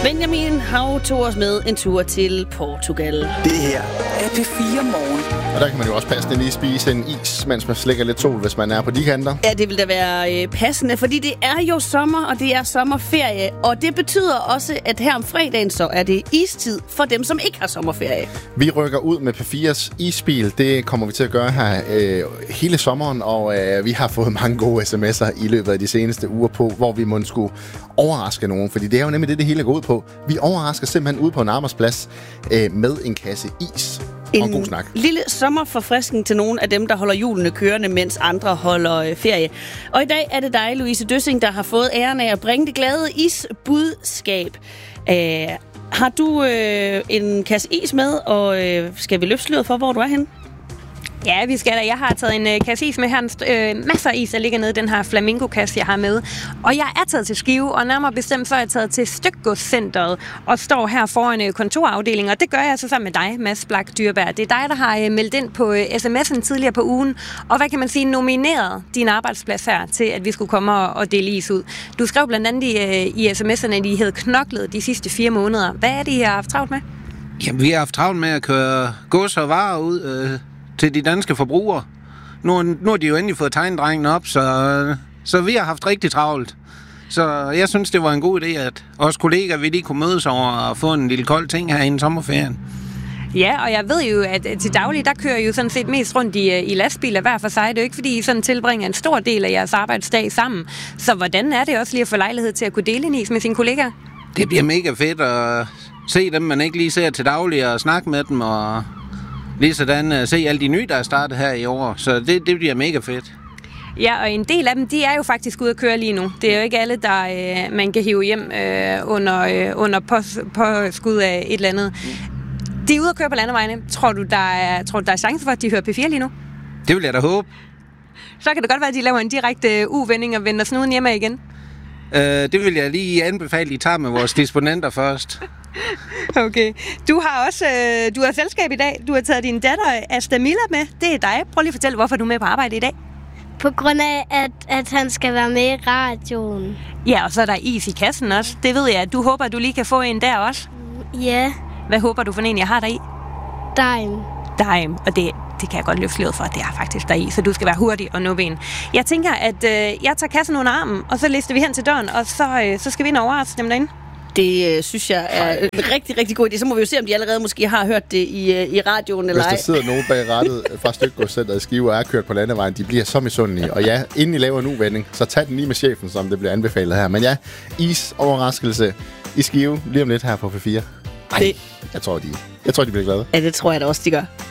Benjamin Hav tog os med en tur til Portugal. Det her er P4 Morgen. Og der kan man jo også passende lige spise en is, mens man slikker lidt sol, hvis man er på de kanter. Ja, det vil da være passende, fordi det er jo sommer, og det er sommerferie. Og det betyder også, at her om fredagen, så er det istid for dem, som ikke har sommerferie. Vi rykker ud med P4's isbil. Det kommer vi til at gøre her hele sommeren, og vi har fået mange gode sms'er i løbet af de seneste uger på, hvor vi må skulle overraske nogen. Fordi det er jo nemlig det hele går ud på. Vi overrasker simpelthen ude på en arbejdsplads med en kasse is. En god snak. Lille sommerforfriskning til nogle af dem, der holder hjulene kørende, mens andre holder ferie. Og i dag er det dig, Louise Døssing, der har fået æren af at bringe det glade isbudskab. Har du en kasse is med, og skal vi løfte sløret for, hvor du er henne? Ja, vi skal da. Jeg har taget en kasse is med her. Masser af is, der ligger nede i den her flamingo-kasse, jeg har med. Og jeg er taget til Skive, og nærmere bestemt så er jeg taget til Stykgodscenteret og står her foran kontorafdelingen. Og det gør jeg så sammen med dig, Mads Blak Dyrbær. Det er dig, der har meldt ind på sms'en tidligere på ugen. Og hvad kan man sige, nomineret din arbejdsplads her til, at vi skulle komme og dele is ud. Du skrev blandt andet i sms'erne, at I havde knoklet de sidste 4 måneder. Hvad er det, I har haft travlt med? Jamen, vi har haft travlt med at køre gods og varer ud til de danske forbrugere. Nu har de jo endelig fået tegnedrengen op, så vi har haft rigtig travlt. Så jeg synes, det var en god idé, at os kollegaer vi lige kunne mødes over og få en lille kold ting her inden sommerferien. Ja, og jeg ved jo, at til daglig, der kører jo sådan set mest rundt i lastbiler hver for sig. Det er jo ikke, fordi I sådan tilbringer en stor del af jeres arbejdsdag sammen. Så hvordan er det også lige at få lejlighed til at kunne dele en is med sine kollegaer? Det bliver mega fedt at se dem, man ikke lige ser til daglig, og snakke med dem, og lige sådan se alle de nye, der er startet her i år. Så det bliver mega fedt. Ja, og en del af dem, de er jo faktisk ude at køre lige nu. Det er jo ikke alle, der man kan hive hjem under påskud af et eller andet. De er ude at køre på landevejene. Tror du, der er chance for, at de hører P4 lige nu? Det vil jeg da håbe. Så kan det godt være, at de laver en direkte uvending og vender snuden hjemme igen. Det vil jeg lige anbefale, I tager med vores disponenter først. Okay. Du har selskab i dag. Du har taget din datter Asta Miller med. Det er dig. Prøv lige at fortælle, hvorfor du er med på arbejde i dag. På grund af, at han skal være med i radioen. Ja, og så er der is i kassen også. Det ved jeg. Du håber, at du lige kan få en der også. Ja. Hvad håber du for en, jeg har der i? Dime. Og det kan jeg godt løfte sløret for, at det er faktisk der i. Så du skal være hurtig og nå ben. Jeg tænker, at jeg tager kassen under armen, og så lister vi hen til døren, og så skal vi ind og overraske dem derinde. Det synes jeg er en rigtig, rigtig god idé. Så må vi jo se, om de allerede måske har hørt det i radioen eller ej. Hvis der sidder nogen bag rattet fra Stykgodscenteret i Skive og er kørt på landevejen, de bliver så misundelige. Og ja, inden I laver en uvending, så tag den lige med chefen, som det bliver anbefalet her. Men ja, is-overraskelse i Skive lige om lidt her på P4. Ej, jeg tror, de bliver glade. Ja, det tror jeg da også, de gør.